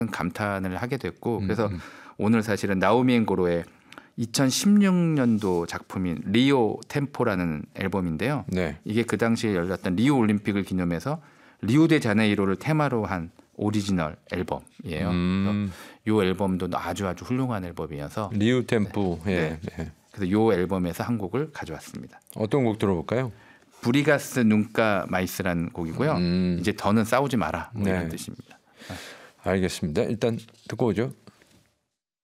감탄을 하게 됐고 그래서 오늘 사실은 나오미 앤 고로의 2016년도 작품인 리오 템포라는 앨범인데요. 네. 이게 그 당시에 열렸던 리오 올림픽을 기념해서 리우데자네이로를 테마로 한 오리지널 앨범이에요. 이 앨범도 아주 훌륭한 앨범이어서 리우 템포. 네. 예. 네. 그래서 이 앨범에서 한 곡을 가져왔습니다. 어떤 곡 들어볼까요? 브리가스 눈까 마이스라는 곡이고요. 이제 더는 싸우지 마라 뭐 이런 네. 뜻입니다. 알겠습니다. 일단 듣고 오죠.